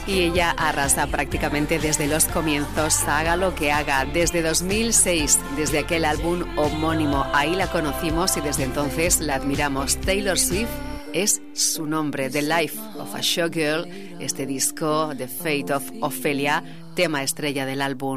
Y ella arrasa prácticamente desde los comienzos, haga lo que haga. Desde 2006, desde aquel álbum homónimo, ahí la conocimos y desde entonces la admiramos. Taylor Swift es su nombre. The Life of a Showgirl, este disco, The Fate of Ophelia, tema estrella del álbum.